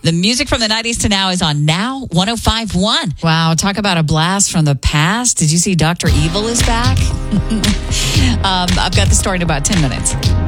The music from the 90s to now is on Now 105.1. Wow, talk about a blast from the past. Did you see Dr. Evil is back? I've got the story in about 10 minutes.